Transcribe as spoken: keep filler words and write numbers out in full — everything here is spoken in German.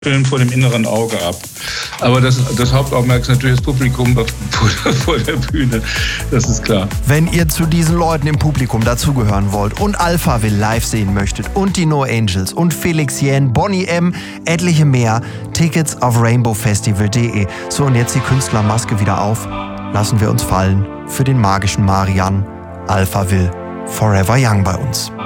vor dem inneren Auge ab. Aber das, das Hauptaugenmerk ist natürlich das Publikum vor, vor der Bühne, das ist klar. Wenn ihr zu diesen Leuten im Publikum dazugehören wollt und Alphaville live sehen möchtet und die No Angels und Felix Jähn, Boney M., etliche mehr, Tickets auf rainbow festival punkt de. So, und jetzt die Künstlermaske wieder auf. Lassen wir uns fallen für den magischen Marian. Alphaville, Forever Young bei uns.